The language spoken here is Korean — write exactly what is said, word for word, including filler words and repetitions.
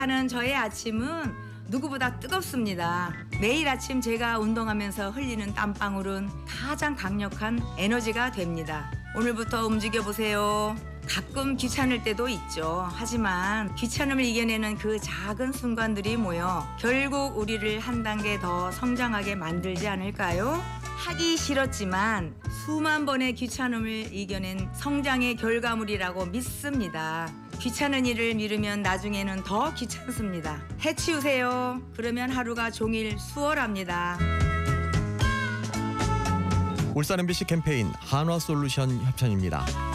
하는 저의 아침은 누구보다 뜨겁습니다. 매일 아침 제가 운동하면서 흘리는 땀방울은 가장 강력한 에너지가 됩니다. 오늘부터 움직여 보세요. 가끔 귀찮을 때도 있죠. 하지만 귀찮음을 이겨내는 그 작은 순간들이 모여 결국 우리를 한 단계 더 성장하게 만들지 않을까요? 하기 싫었지만 수만 번의 귀찮음을 이겨낸 성장의 결과물이라고 믿습니다. 귀찮은 일을 미루면 나중에는 더 귀찮습니다. 해치우세요. 그러면 하루가 종일 수월합니다. 울산 엠비씨 캠페인 한화솔루션 협찬입니다.